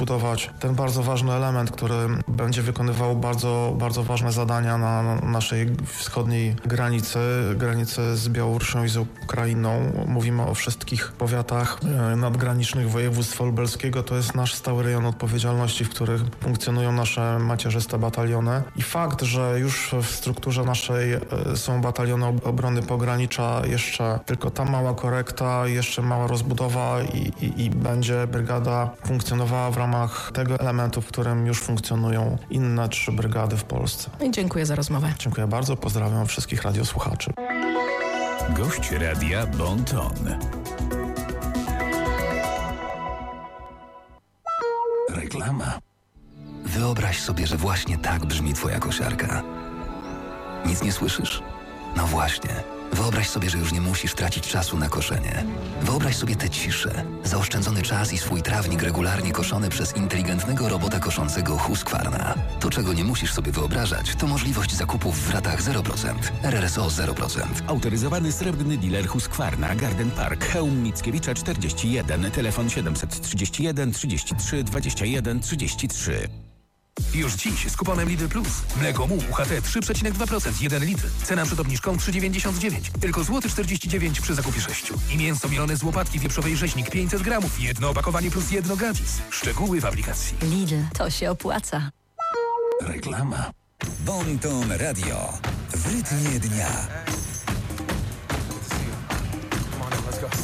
zbudować ten bardzo ważny element, który będzie wykonywał bardzo, bardzo ważne zadania na naszej wschodniej granicy z Białorusią i z Ukrainą. Mówimy o wszystkich powiatach nadgranicznych województwa lubelskiego. To jest nasz stały rejon odpowiedzialności, w których funkcjonują nasze macierzyste bataliony. I fakt, że już w strukturze naszej są bataliony obrony pogranicza, jeszcze tylko ta mała korekta, jeszcze mała rozbudowa i będzie brygada funkcjonowała w ramach tego elementu, w którym już funkcjonują inne 3 brygady w Polsce. I dziękuję za rozmowę. Dziękuję bardzo, pozdrawiam wszystkich radiosłuchaczy. Gość radia Bon Ton. Reklama. Wyobraź sobie, że właśnie tak brzmi twoja kosiarka. Nic nie słyszysz? No właśnie. Wyobraź sobie, że już nie musisz tracić czasu na koszenie. Wyobraź sobie tę ciszę, zaoszczędzony czas i swój trawnik regularnie koszony przez inteligentnego robota koszącego Husqvarna. To, czego nie musisz sobie wyobrażać, to możliwość zakupów w ratach 0%. RRSO 0%. Autoryzowany srebrny dealer Husqvarna, Garden Park, Chełm Mickiewicza 41, telefon 731 33 21 33. Już dziś z kuponem Lidl Plus. Mleko Muł UHT 3,2%, 1 litr. Cena przed obniżką 3,99. Tylko złoty 49 przy zakupie 6. I mięso mielone z łopatki wieprzowej rzeźnik 500 gramów. Jedno opakowanie plus jedno gratis. Szczegóły w aplikacji. Lidl, to się opłaca. Reklama. Bon Ton Radio. W rytmie dnia.